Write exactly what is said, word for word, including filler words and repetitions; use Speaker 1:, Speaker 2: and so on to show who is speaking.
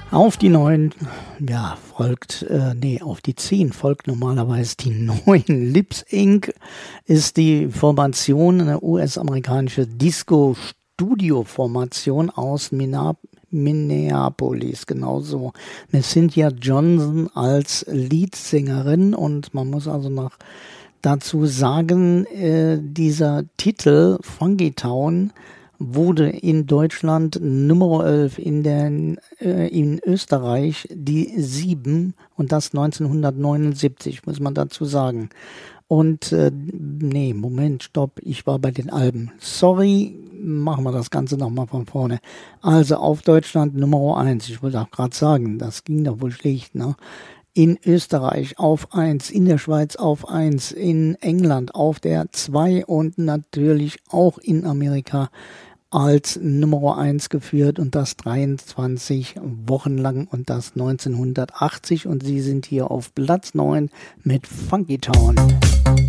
Speaker 1: Auf die neun, ja, folgt, äh, nee, auf die zehn folgt normalerweise die neun. Lips Incorporated ist die Formation, eine U S-amerikanische Disco-Studio-Formation aus Minna- Minneapolis, genauso. Mit Cynthia Johnson als Leadsängerin, und man muss also noch dazu sagen, äh, dieser Titel Funky Town wurde in Deutschland Nummer elf, in, den, äh, in Österreich die sieben, und das neunzehnhundertneunundsiebzig, muss man dazu sagen. Und, äh, nee, Moment, stopp, ich war bei den Alben. Sorry, machen wir das Ganze nochmal von vorne. Also auf Deutschland Nummer eins, ich wollte auch gerade sagen, das ging doch wohl schlecht, ne? In Österreich auf eins, in der Schweiz auf eins, in England auf der zwei und natürlich auch in Amerika als Nummer eins geführt, und das dreiundzwanzig Wochen lang, und das neunzehnhundertachtzig, und sie sind hier auf Platz neun mit Funky Town.